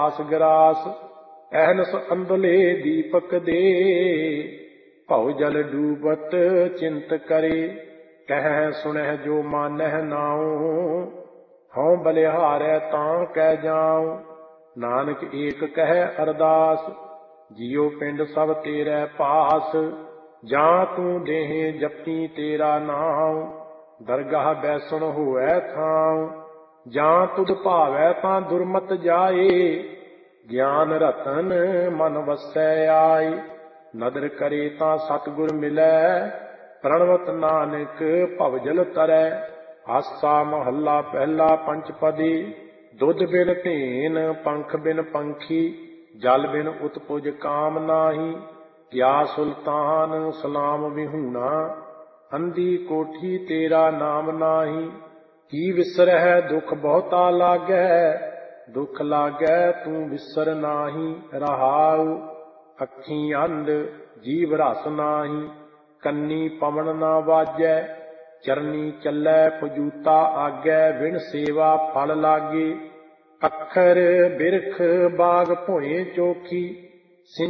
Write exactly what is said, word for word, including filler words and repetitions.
ਆਸ ਗਰਾਸ ਅਹਨਸ ਅੰਦਲੇ ਦੀਪਕ ਦੇ ਭਉ ਜਲ ਡੂਬਤ ਚਿੰਤ ਕਰੇ ਕਹਿ ਸੁਣਹਿ ਜੋ ਮਾਨਹਿ ਨਾਉ ਹਉ ਬਲਿਹਾਰੈ ਤਾਂ ਕਹਿ ਜਾਉ ਨਾਨਕ ਏਕ ਕਹਿ ਅਰਦਾਸ ਜਿਉ ਪਿੰਡ ਸਭ ਤੇਰੇ ਪਾਸ ਜਾਂ ਤੂੰ ਦੇਹ ਜਪੀ ਤੇਰਾ ਨਾਮ ਦਰਗਾਹ ਬੈਸਣ ਹੋਵੈ ਥਾਉ ਜਾਂ ਤੁਧ ਭਾਵੈ ਤਾਂ ਦੁਰਮਤ ਜਾਏ ਗਿਆਨ ਰਤਨ ਮਨ ਵਸੈ ਆਏ ਨਦਰ ਕਰੇ ਤਾਂ ਸਤਿਗੁਰ ਮਿਲੈ ਪ੍ਰਣਵਤ ਨਾਨਕ ਭਵਜਲ ਤਰੈ ਆਸਾ ਮਹੱਲਾ ਪਹਿਲਾ ਪੰਚਪਦੀ ਦੁੱਧ ਬਿਨ ਧੇਨ ਪੰਖ ਬਿਨ ਪੰਖੀ ਜਲ ਬਿਨ ਉਤਪੁਜ ਕਾਮ ਨਾਹੀ ਕਿਆ ਸੁਲਤਾਨ ਸਲਾਮ ਵਿਹੂਣਾ ਅੰਧੀ ਕੋਠੀ ਤੇਰਾ ਨਾਮ ਨਾਹੀ ਕੀ ਵਿਸਰਹਿ ਦੁਖ ਬਹੁਤਾ ਲਾਗੈ ਦੁਖ ਲਾਗੈ ਤੂੰ ਵਿਸਰ ਨਾਹੀ ਰਹਾਉ ਅੱਖੀਂ ਅੰਧ ਜੀਵ ਰਸ ਨਾਹੀ ਕੰਨੀ ਪਵਨ ਨਾ ਵਾਜੈ ਚਰਨੀ ਚੱਲੈ ਪਜੂਤਾ ਆਗੈ ਵਿਣ ਸੇਵਾ ਫਲ ਲਾਗੇ ਅੱਖਰ ਬਿਰਖ ਬਾਗ ਭੋਏ ਚੋਖੀ